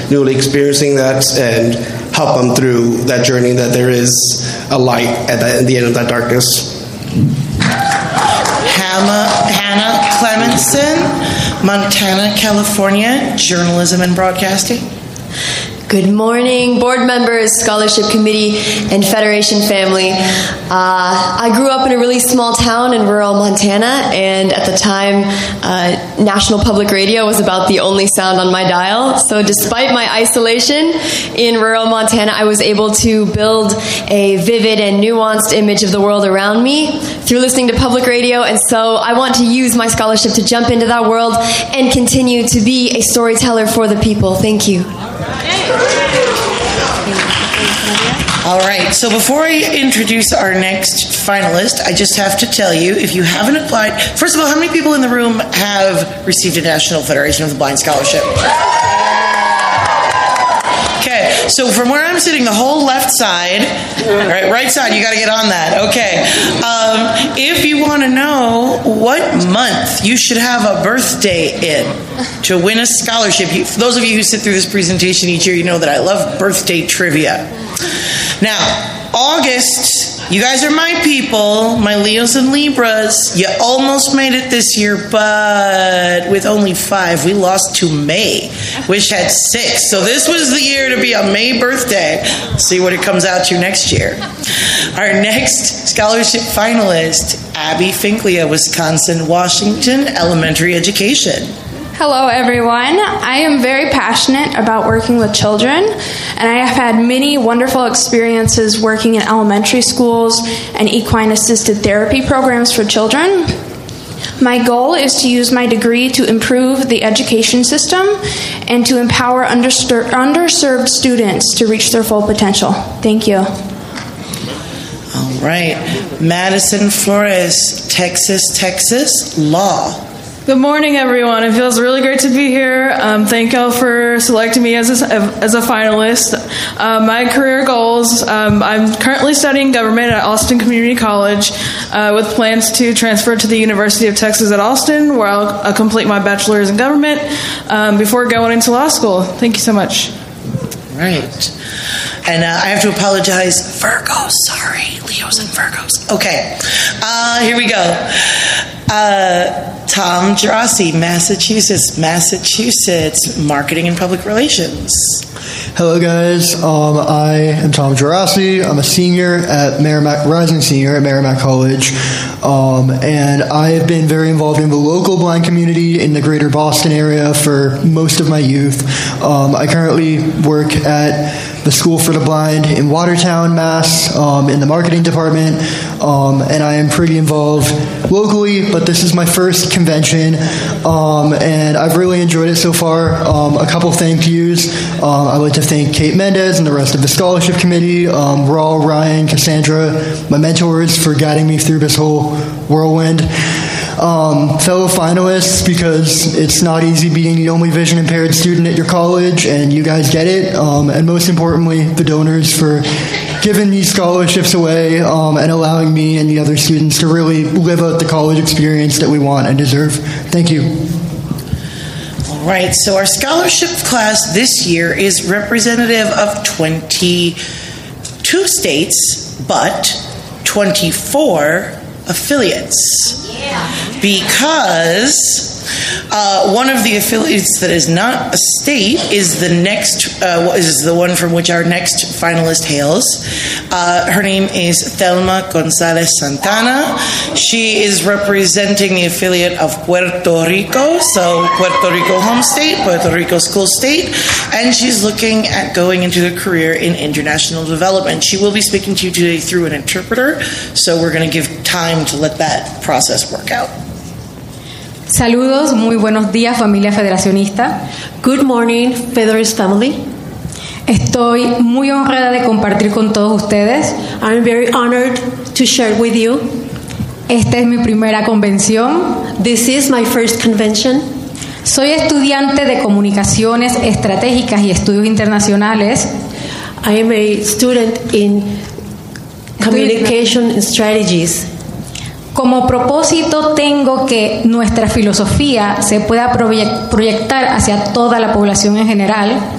newly experiencing that and help them through that journey, that there is a light at the end of that darkness. Hannah Clemenson, Montana, California, journalism and broadcasting. Good morning, board members, scholarship committee, and Federation family. I grew up in a really small town in rural Montana, and at the time, National Public Radio was about the only sound on my dial. So despite my isolation in rural Montana, I was able to build a vivid and nuanced image of the world around me through listening to public radio. And so I want to use my scholarship to jump into that world and continue to be a storyteller for the people. Thank you. All right, so before I introduce our next finalist, I just have to tell you, if you haven't applied, first of all, how many people in the room have received a National Federation of the Blind scholarship? Okay, so from where I'm sitting, the whole left side, right side, you got to get on that. Okay, if you want to know what month you should have a birthday in to win a scholarship, for those of you who sit through this presentation each year, you know that I love birthday trivia. Now, August, you guys are my people, my Leos and Libras. You almost made it this year, but with only 5, we lost to May, which had 6. So this was the year to be a May birthday. See what it comes out to next year. Our next scholarship finalist, Abby Finklia, Wisconsin, Washington, elementary education. Hello, everyone. I am very passionate about working with children, and I have had many wonderful experiences working in elementary schools and equine-assisted therapy programs for children. My goal is to use my degree to improve the education system and to empower underserved students to reach their full potential. Thank you. All right. Madison Flores, Texas, law. Good morning, everyone. It feels really great to be here. Thank y'all for selecting me as a finalist. My career goals, I'm currently studying government at Austin Community College with plans to transfer to the University of Texas at Austin, where I'll complete my bachelor's in government before going into law school. Thank you so much. Right. And I have to apologize. Virgos, sorry. Leos and Virgos. Okay. Here we go. Tom Gerasi, Massachusetts, marketing and public relations. Hello, guys. I am Tom Gerasi. I'm a senior at rising senior at Merrimack College, and I have been very involved in the local blind community in the greater Boston area for most of my youth. I currently work at the School for the Blind in Watertown, Mass, in the marketing department, and I am pretty involved locally, but this is my first convention, and I've really enjoyed it so far. A couple thank yous. I'd like to thank Kate Mendez and the rest of the scholarship committee, Raul, Ryan, Cassandra, my mentors, for guiding me through this whole whirlwind. Fellow finalists, because it's not easy being the only vision impaired student at your college, and you guys get it. And most importantly, the donors for giving these scholarships away and allowing me and the other students to really live out the college experience that we want and deserve. Thank you. All right, so our scholarship class this year is representative of 22 states, but 24 affiliates. Because one of the affiliates that is not a state is the one from which our next finalist hails. Her name is Thelma Gonzalez Santana. She is representing the affiliate of Puerto Rico, so Puerto Rico home state, Puerto Rico school state, and she's looking at going into a career in international development. She will be speaking to you today through an interpreter, so we're going to give time to let that process work out. Saludos, muy buenos días, familia federacionista. Good morning, Federalist family. Estoy muy honrada de compartir con todos ustedes. I'm very honored to share with you. Esta es mi primera convención. This is my first convention. Soy estudiante de Comunicaciones Estratégicas y Estudios Internacionales. I am a student in Communication Strategies. Como propósito tengo que nuestra filosofía se pueda proyectar hacia toda la población en general.